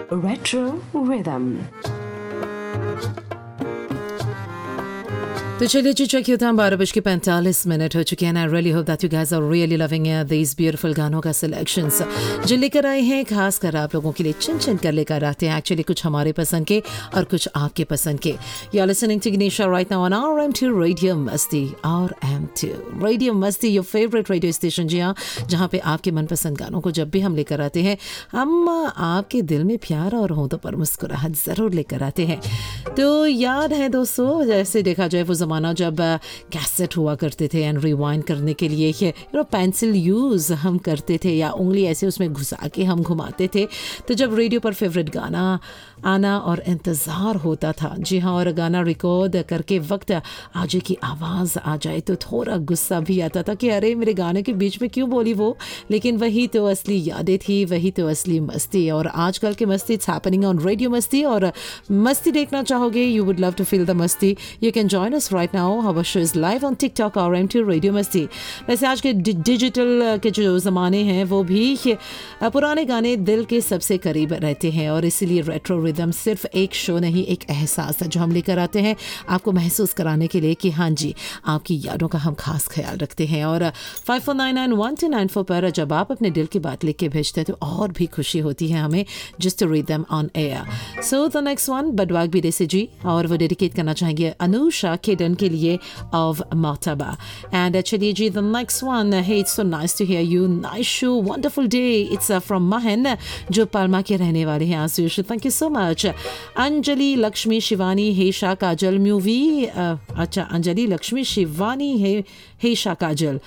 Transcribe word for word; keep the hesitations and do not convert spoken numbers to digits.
Retro Rhythm. तो चलिए जी check होता है बारह बज के पैंतालीस मिनट हो चुके हैं. I really hope that you guys are really loving these beautiful गानों का सिलेक्शंस जो लेकर आए हैं खास कर आप लोगों के लिए. चिन चिन कर लेकर आते हैं एक्चुअली कुछ हमारे पसंद के और कुछ आपके पसंद के. You are listening to गनीशा right now on R M to radio मस्ती. आर एम टू रेडियो मस्ती योर फेवरेट रेडियो स्टेशन. जी हाँ, जहाँ पे आपके मनपसंद गानों को जब भी हम लेकर आते हैं हम आपके दिल में प्यार और होंठों पर मुस्कुराहट ज़रूर लेकर आते हैं. तो याद है दोस्तों, जैसे देखा जाए वो ज़माना जब कैसेट हुआ करते थे एंड रिवाइंड करने के लिए यू नो पेंसिल यूज़ हम करते थे या उंगली ऐसे उसमें घुसा के हम घुमाते थे. तो जब रेडियो पर फेवरेट गाना आना और इंतज़ार होता था. जी हाँ, और गाना रिकॉर्ड करके वक्त आजे की आवाज़ आ जाए तो थोड़ा गुस्सा भी आता था कि अरे मेरे गाने के बीच में क्यों बोली वो. लेकिन वही तो असली यादें थी, वही तो असली मस्ती. और आजकल की मस्ती इट्स हैपनिंग ऑन रेडियो मस्ती. और मस्ती देखना चाहोगे, you would love to feel the मस्ती, you can join us right now. Our show is live on TikTok और एम टू रेडियो मस्ती. वैसे आज के डिजिटल के जो ज़माने हैं वो भी पुराने गाने दिल के सबसे करीब रहते हैं. और इसीलिए रेट्रो रिदम सिर्फ एक शो नहीं, एक एहसास है जो हम लेकर आते हैं आपको महसूस कराने के लिए कि हाँ जी आपकी यादों का हम खास ख्याल रखते हैं. और five four nine nine one two nine four पर जब आप अपने दिल की बात लिख के भेजते हैं तो और भी खुशी होती है हमें just to read them on air. So the next one बडवाग बीरे से जी, और वो डेडिकेट करना चाहेंगे अनुषा केडन के लिए ऑफ मोटाबा. एंड चलिए जी the next one, hey it's so nice to here you, nice show, wonderful day. It's from महन जो पालमा के रहने वाले हैं. आज thank you so much. Anjali Lakshmi Shivani हेशा Kajal movie. अच्छा, अंजलि लक्ष्मी शिवानी हे हेशा काजल